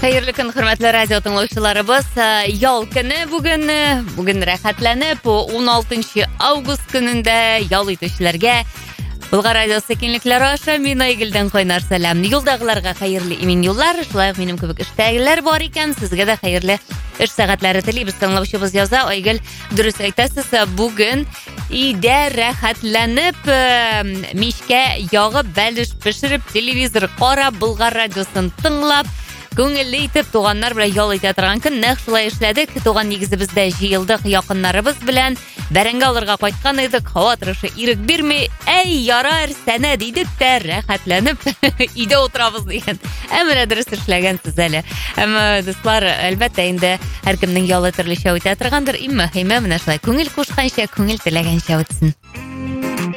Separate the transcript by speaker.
Speaker 1: Хәерле көн, хөрмәтле радио тыңлаучыларыбыз. Ял көне бүген рәхәтләнеп 16 август көнендә ял итүчеләргә Болгар радиосы кенлекләре аша мин Айгөлдән кайнар сәлам. Юлдагыларга хәерле имин юллар, шулай ук минем кебек эштәгеләр бар икән, сезгә дә хәерле эш сәгатьләре телибез. Тыңлаучыбыз яза, Айгөл, дөрес әйтәсез, бүген идә рәхәтләнеп мичкә ягып, бәлеш пешереп, телевизор карап, Болгар радиосын тыңлап, күңелле итеп туганнар белән ял итә торган көн. Нәкъ шулай эшләдек. Туган нигезебездә җыелдык, якыннарыбыз белән бәрәңге алырга кайткан идек. Һава торышы ирек бирми, әй ярар, сәнә дидек тә рәхәтләнеп өйдә утырабыз дигән. Әмма дөрес эшләгәнсез әле. Әмма дуслар, әлбәттә инде һәркемнең ялы төрлечә үтә торгандыр. Иң мөһиме менә шулай күңел кушканча, күңел теләгәнчә үтсен.